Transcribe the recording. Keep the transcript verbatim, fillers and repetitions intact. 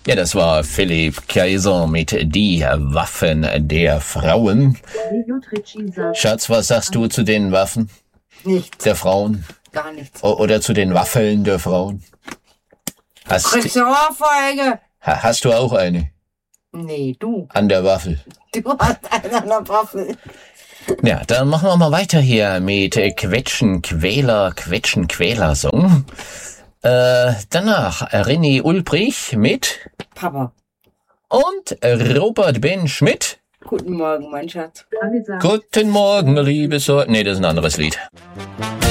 Ja, das war Philipp Kaiser mit Die Waffen der Frauen. Schatz, was sagst du zu den Waffen Nichts. der Frauen? Gar nichts. O- Oder zu den Waffeln der Frauen? Hast, Kriegst du Ohrfeige? ha- hast du auch eine Nee, du. an der Waffel? Du hast eine an der Waffel. Ja, dann machen wir mal weiter hier mit äh, Quetschen, Quäler, Quetschen, Quäler-Song. Äh, danach René Ulbrich mit Papa. und Robert Ben Schmidt. Guten Morgen, mein Schatz. Guten Morgen, liebe so... Nee, das ist ein anderes Lied.